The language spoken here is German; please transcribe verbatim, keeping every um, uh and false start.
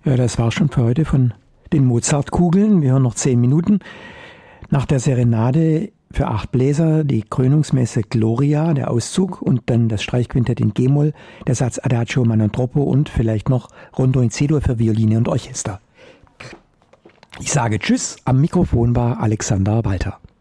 Ja, das war schon für heute von den Mozartkugeln. Wir hören noch zehn Minuten. Nach der Serenade für acht Bläser die Krönungsmesse Gloria, der Auszug und dann das Streichquintett in G-Moll, der Satz Adagio man troppo und vielleicht noch Rondo in C-Dur für Violine und Orchester. Ich sage Tschüss, am Mikrofon war Alexander Walter.